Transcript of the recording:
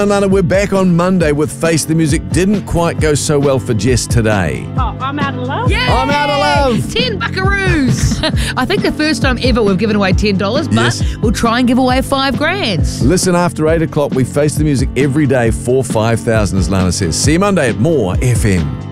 Lana, we're back on Monday with Face the Music. Didn't quite go so well for Jess today. Oh, I'm out of love. Yay! I'm out of love. 10 buckaroos. I think the first time ever we've given away $10, but Yes. we'll try and give away $5,000. Listen, after 8 o'clock, we Face the Music every day for 5,000, as Lana says. See you Monday at More FM.